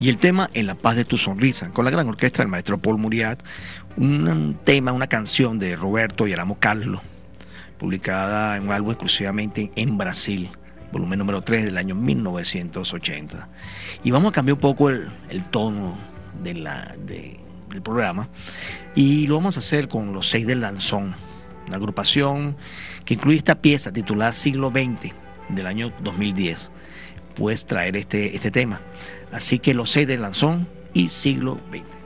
Y el tema En la paz de tu sonrisa, con la gran orquesta del maestro Paul Muriat, un tema, una canción de Roberto y Aramo Carlos, publicada en un álbum exclusivamente en Brasil, volumen número 3 del año 1980. Y vamos a cambiar un poco el tono del programa, y lo vamos a hacer con Los Seis del Danzón, una agrupación que incluye esta pieza titulada Siglo XX del año 2010. Puedes traer este tema. Así que Los Seis del Danzón y Siglo XX.